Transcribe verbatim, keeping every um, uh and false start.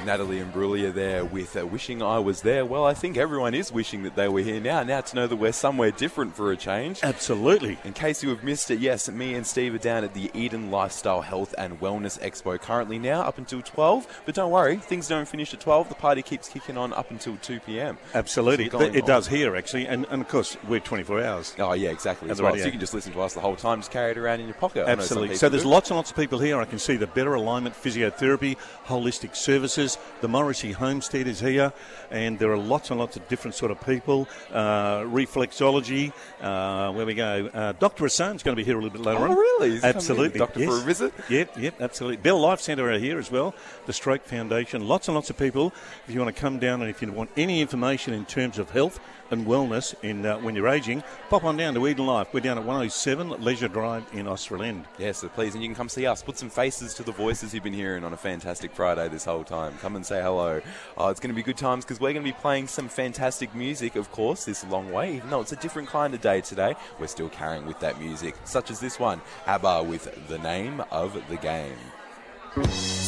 Natalie Imbruglia there with uh, Wishing I Was There. Well, I think everyone is wishing that they were here now. Now to know that we're somewhere different for a change. Absolutely. In case you have missed it, yes, me and Steve are down at the Eden Lifestyle Health and Wellness Expo currently now up until twelve. But don't worry, things don't finish at twelve. The party keeps kicking on up until two p.m. Absolutely. It It on. does here, actually. And, and, of course, we're twenty-four hours. Oh, yeah, exactly. At As the well. radio. So you can just listen to us the whole time, just carry it around in your pocket. I know some Absolutely. people So there's do. lots and lots of people here. I can see the Better Alignment Physiotherapy, Holistic Services, the Morrissey Homestead is here, and there are lots and lots of different sort of people. Uh, reflexology, uh, where we go. Uh, Doctor Hassan's going to be here a little bit later Oh, on. really? He's Absolutely. coming in, Doctor, yes. for a visit? Yep, yep, absolutely. Bell Life Centre are here as well, the Stroke Foundation, lots and lots of people. If you want to come down and if you want any information in terms of health and wellness in uh, when you're ageing, pop on down to Eden Life. We're down at one oh seven Leisure Drive in Austral End. Yeah, so please, and you can come see us. Put some faces to the voices you've been hearing on a fantastic Friday this whole time. Come and say hello. Oh, it's going to be good times because we're going to be playing some fantastic music, of course, this long way. Even though it's a different kind of day today, we're still carrying with that music, such as this one, ABBA with The Name of the Game.